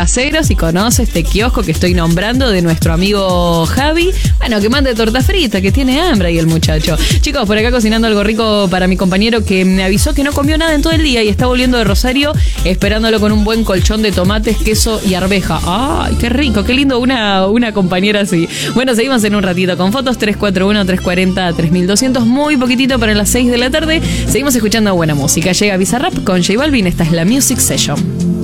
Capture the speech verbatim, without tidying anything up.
Caseros y conoce este kiosco que estoy nombrando de nuestro amigo Javi. Bueno, que mande torta frita, que tiene hambre ahí el muchacho. Chicos, por acá cocinando algo rico para mi compañero que me avisó que no comió nada en todo el día y está volviendo de Rosario esperándolo con un buen colchón de tomates, queso y arveja. ¡Ay, qué rico! ¡Qué lindo una, una compañera así! Bueno, seguimos en un ratito con fotos. Tres cuatro uno, tres cuatro cero, tres mil doscientos. Muy poquitito para las seis de la tarde. Seguimos escuchando buena música. Llega Bizarrap con J Balvin. Esta es la Music Session.